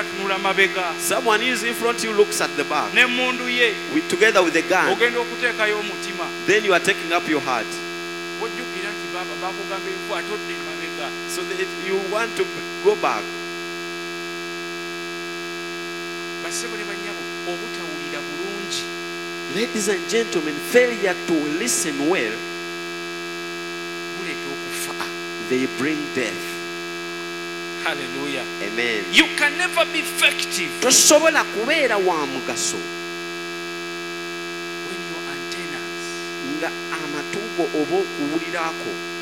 atunula mabega. Someone is in front, you looks at the back. N'emmundu ye. Together with the gun. Ogenda okuteekayo omutima. Then you are taking up your heart. Ojjukira nti baba bakugamba ebifu ate odde mabega. So that you want to go back. Basebo ne bannyabo obutawulira bulungi. Ladies and gentlemen, failure to listen well, they bring death. Hallelujah. Amen. You can never be effective Tosobola kubeera wa mugaso when your antennas nga amatugo oba okuwulirako